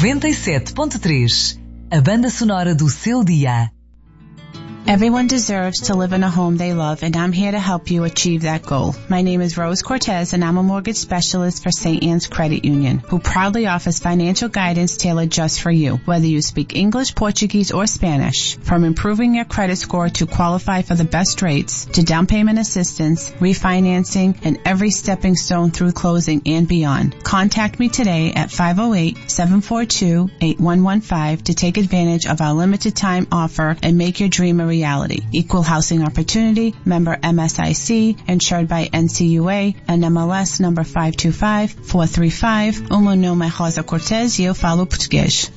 97.3, a banda sonora do seu dia. Everyone deserves to live in a home they love, and I'm here to help you achieve that goal. My name is Rose Cortez, and I'm a mortgage specialist for St. Anne's Credit Union, who proudly offers financial guidance tailored just for you, whether you speak English, Portuguese, or Spanish. From improving your credit score to qualify for the best rates, to down payment assistance, refinancing, and every stepping stone through closing and beyond. Contact me today at 508-742-8115 to take advantage of our limited time offer and make your dream a reality. Equal housing opportunity, member MSIC, insured by NCUA, and MLS number 525-435. O meu nome é Rosa Cortez e eu falo português.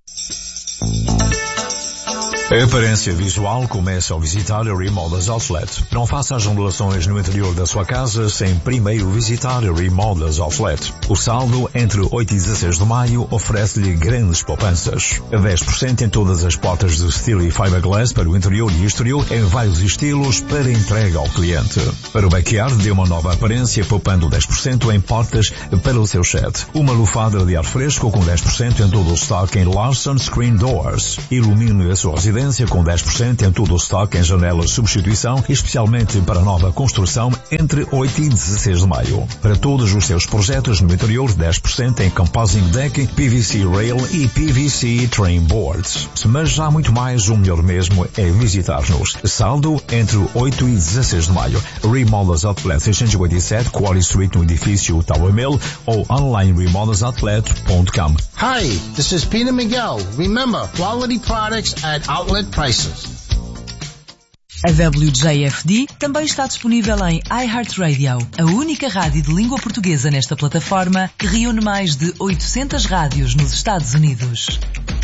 A aparência visual começa ao visitar a Remodels Outlet. Não faça as remodelações no interior da sua casa sem primeiro visitar a Remodels Outlet. O saldo entre 8 e 16 de maio oferece-lhe grandes poupanças. 10% em todas as portas de steel e fiberglass para o interior e exterior em vários estilos para entrega ao cliente. Para o backyard, dê uma nova aparência poupando 10% em portas para o seu shed. Uma lufada de ar fresco com 10% em todo o estoque em Larson Screen Doors. Ilumine a sua residência com 10% em todo o estoque em janelas de substituição, especialmente para nova construção entre 8 e 16 de maio. Para todos os seus projetos no interior, 10% em composing deck, PVC rail e PVC trim boards. Mas já há muito mais, o melhor mesmo é visitar-nos. Saldo entre 8 e 16 de maio. Remodels Outlet 687 Quarry Street no edifício Tower Mill ou online remodelsoutlet.com. Hi, this is Peter Miguel. Remember, quality products at outlet prices. A WJFD também está disponível em iHeartRadio, a única rádio de língua portuguesa nesta plataforma que reúne mais de 800 rádios nos Estados Unidos.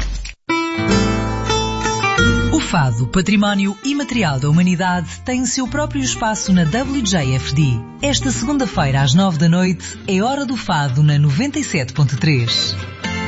O fado, património imaterial da humanidade, tem o seu próprio espaço na WJFD. Esta segunda-feira às 9 da noite é Hora do Fado na 97.3.